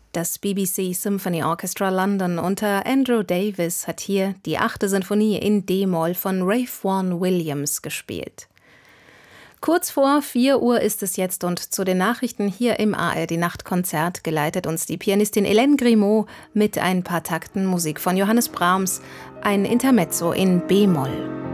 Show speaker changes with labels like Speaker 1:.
Speaker 1: Das BBC Symphony Orchestra London unter Andrew Davis hat hier die 8. Sinfonie in d-Moll von Ralph Vaughan Williams gespielt. Kurz vor 4 Uhr ist es jetzt und zu den Nachrichten hier im ARD-Nachtkonzert geleitet uns die Pianistin Hélène Grimaud mit ein paar Takten Musik von Johannes Brahms, ein Intermezzo in b-Moll.